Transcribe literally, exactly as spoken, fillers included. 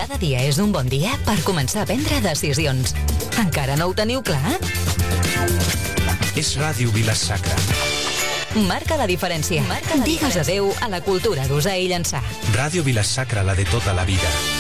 Cada dia és un bon dia per començar a prendre decisions. Encara no ho teniu clar? És Ràdio Vila-sacra. Marca la diferència. Marca la Digues diferència. Adéu a la cultura d'usar i llançar. Ràdio Vila-sacra, la de tota la vida.